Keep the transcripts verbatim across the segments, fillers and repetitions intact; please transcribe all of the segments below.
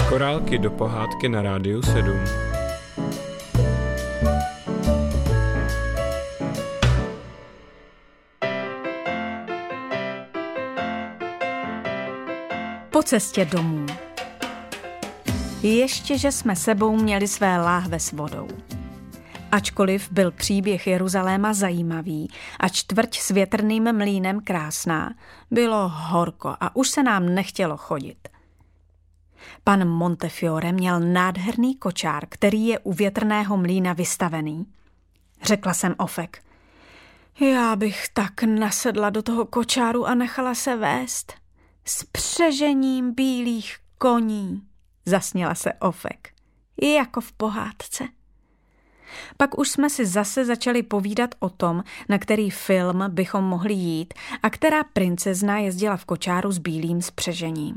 Korálky do pohádky na Rádiu sedm. Po cestě domů. Ještě, že jsme sebou měli své láhve s vodou. Ačkoliv byl příběh Jeruzaléma zajímavý a čtvrť s větrným mlýnem krásná, bylo horko a už se nám nechtělo chodit. Pan Montefiore měl nádherný kočár, který je u větrného mlýna vystavený. Řekla jsem Ofek. Já bych tak nasedla do toho kočáru a nechala se vést. S přežením bílých koní, zasněla se Ofek, jako v pohádce. Pak už jsme si zase začali povídat o tom, na který film bychom mohli jít a která princezna jezdila v kočáru s bílým spřežením.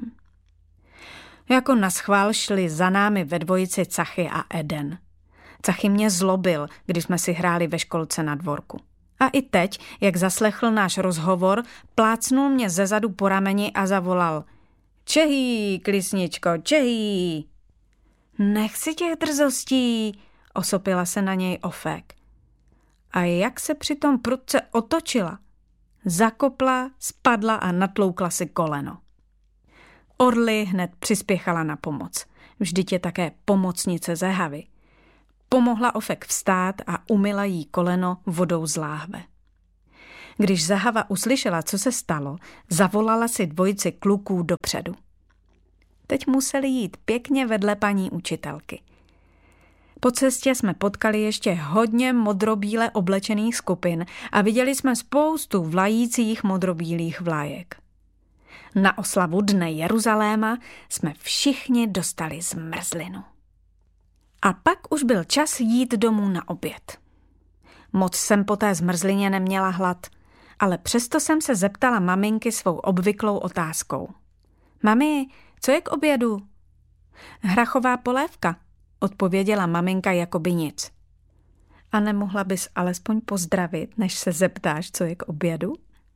Jako naschvál šli za námi ve dvojici Cachy a Eden. Cachy mě zlobil, když jsme si hráli ve školce na dvorku. A i teď, jak zaslechl náš rozhovor, plácnul mě zezadu po rameni a zavolal. Čehý, klisničko, čehý. Nechci těch drzostí, osopila se na něj Ofek. A jak se přitom prudce otočila? Zakopla, spadla a natloukla si koleno. Orly hned přispěchala na pomoc. Vždyť je také pomocnice ze Havy. Pomohla Ofek vstát a umyla jí koleno vodou z láhve. Když Zahava uslyšela, co se stalo, zavolala si dvojici kluků dopředu. Teď museli jít pěkně vedle paní učitelky. Po cestě jsme potkali ještě hodně modrobíle oblečených skupin a viděli jsme spoustu vlajících modrobílých vlajek. Na oslavu Dne Jeruzaléma jsme všichni dostali zmrzlinu. A pak už byl čas jít domů na oběd. Moc jsem po té zmrzlině neměla hlad, ale přesto jsem se zeptala maminky svou obvyklou otázkou. Mami, co je k obědu? Hrachová polévka, odpověděla maminka jakoby nic. A nemohla bys alespoň pozdravit, než se zeptáš, co je k obědu?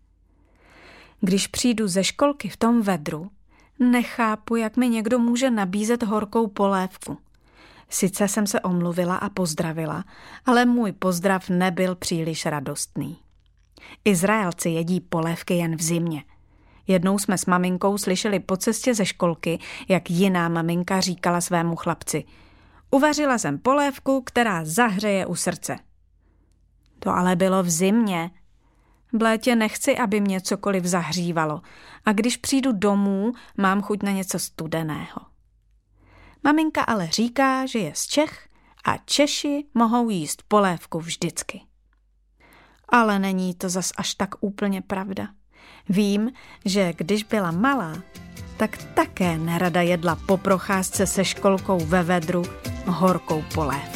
Když přijdu ze školky v tom vedru, nechápu, jak mi někdo může nabízet horkou polévku. Sice jsem se omluvila a pozdravila, ale můj pozdrav nebyl příliš radostný. Izraelci jedí polévky jen v zimě. Jednou jsme s maminkou slyšeli po cestě ze školky, jak jiná maminka říkala svému chlapci. Uvařila jsem polévku, která zahřeje u srdce. To ale bylo v zimě. V létě nechci, aby mě cokoliv zahřívalo a když přijdu domů, mám chuť na něco studeného. Maminka ale říká, že je z Čech a Češi mohou jíst polévku vždycky. Ale není to zas až tak úplně pravda. Vím, že když byla malá, tak také nerada jedla po procházce se školkou ve vedru horkou polévku.